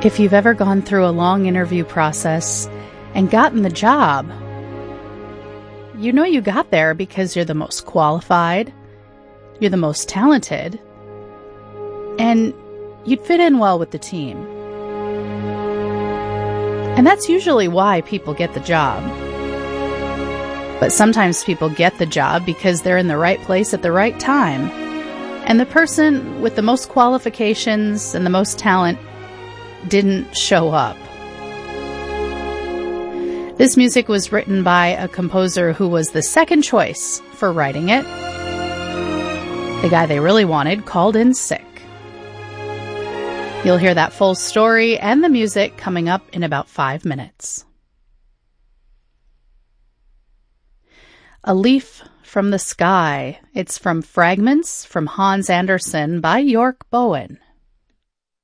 If you've ever gone through a long interview process and gotten the job, you know you got there because you're the most qualified, you're the most talented, and you'd fit in well with the team. And that's usually why people get the job. But sometimes people get the job because they're in the right place at the right time, and the person with the most qualifications and the most talent didn't show up. This music was written by a composer who was the second choice for writing it. The guy they really wanted called in sick. You'll hear that full story and the music coming up in about 5 minutes. A Leaf from the Sky. It's from Fragments from Hans Andersen by York Bowen.